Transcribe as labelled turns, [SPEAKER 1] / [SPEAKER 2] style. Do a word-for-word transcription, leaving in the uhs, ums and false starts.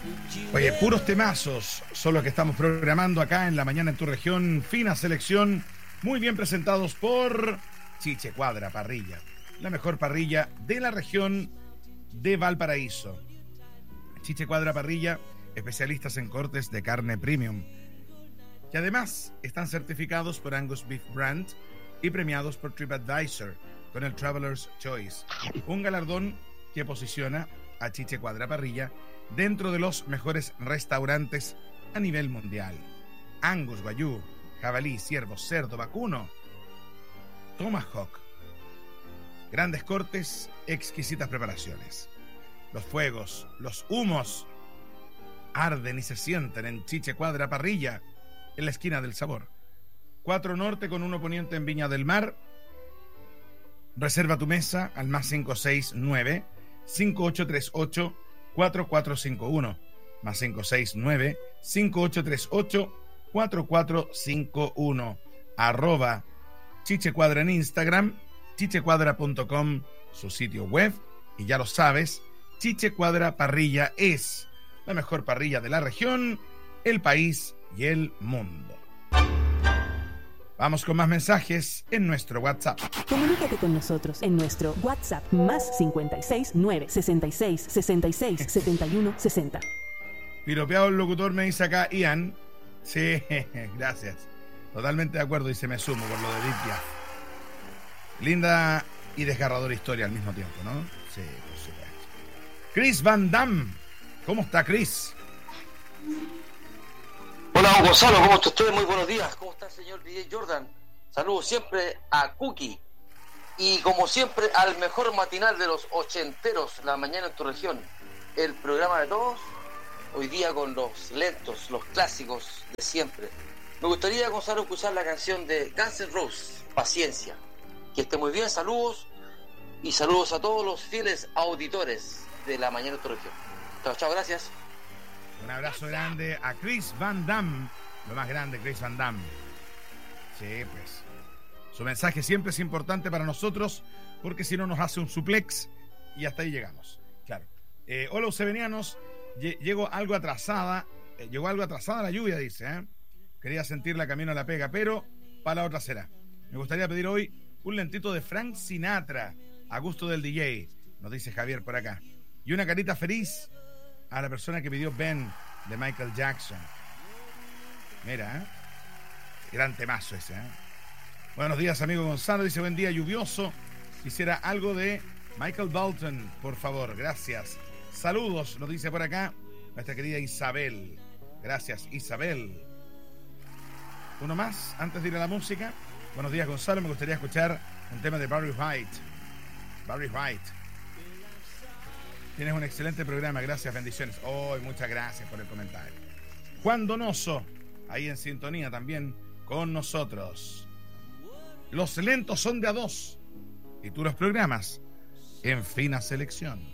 [SPEAKER 1] Oye, puros temazos son los que estamos programando acá en La Mañana en tu Región. Fina selección, muy bien presentados por Chiche Cuadra Parrilla, la mejor parrilla de la región de Valparaíso. Chiche Cuadra Parrilla, especialistas en cortes de carne premium, que además están certificados por Angus Beef Brand y premiados por TripAdvisor con el Traveler's Choice, un galardón que posiciona a Chiche Cuadra Parrilla dentro de los mejores restaurantes a nivel mundial. Angus, guayú, jabalí, ciervo, cerdo, vacuno, tomahawk, grandes cortes, exquisitas preparaciones. Los fuegos, los humos arden y se sienten en Chiche Cuadra Parrilla, en la esquina del sabor. cuatro Norte con uno Poniente en Viña del Mar. Reserva tu mesa al más cinco seis nueve, cinco ocho tres ocho, cuatro cuatro cinco uno, más cinco seis nueve, cinco ocho tres ocho, cuatro cuatro cinco uno. Arroba Chiche Cuadra en Instagram, chichecuadra punto com, su sitio web. Y ya lo sabes, Chiche Cuadra Parrilla es la mejor parrilla de la región, el país y el mundo. Vamos con más mensajes en nuestro WhatsApp.
[SPEAKER 2] Comunícate con nosotros en nuestro WhatsApp más cincuenta y seis nueve, sesenta y seis, sesenta y seis, setenta y uno, sesenta.
[SPEAKER 1] Piropeado el locutor, me dice acá Ian. Sí, gracias. Totalmente de acuerdo y se me sumo por lo de Edith Piaf. Linda y desgarradora historia al mismo tiempo, ¿no? Sí, por supuesto. Chris Van Damme. ¿Cómo está, Chris?
[SPEAKER 3] Hola, Gonzalo, ¿cómo está usted? Muy buenos días. ¿Cómo está el señor D J Jordan? Saludos siempre a Cookie. Y como siempre, al mejor matinal de los ochenteros, La Mañana en tu Región. El programa de todos, hoy día con los lentos, los clásicos de siempre. Me gustaría, Gonzalo, escuchar la canción de Guns N' Roses, Paciencia. Que esté muy bien, saludos. Y saludos a todos los fieles auditores de La Mañana en tu Región. Chao, chao, gracias.
[SPEAKER 1] Un abrazo grande a Chris Van Damme, lo más grande, Chris Van Damme. Sí, pues. Su mensaje siempre es importante para nosotros, porque si no nos hace un suplex y hasta ahí llegamos. Claro. Eh, hola, Eusebenianos. Llegó algo atrasada. Eh, llegó algo atrasada la lluvia, dice. ¿eh? Quería sentirla camino a la pega, pero para la otra será. Me gustaría pedir hoy un lentito de Frank Sinatra, a gusto del D J, nos dice Javier por acá. Y una carita feliz a la persona que pidió Ben de Michael Jackson. Mira, ¿eh? Gran temazo ese, ¿eh? Buenos días, amigo Gonzalo. Dice, buen día lluvioso. Quisiera algo de Michael Bolton, por favor. Gracias. Saludos, nos dice por acá nuestra querida Isabel. Gracias, Isabel. Uno más, antes de ir a la música. Buenos días, Gonzalo. Me gustaría escuchar un tema de Barry White. Barry White. Tienes un excelente programa, gracias, bendiciones. Oh, muchas gracias por el comentario. Juan Donoso, ahí en sintonía también con nosotros. Los lentos son de a dos y tú los programas en Fina Selección.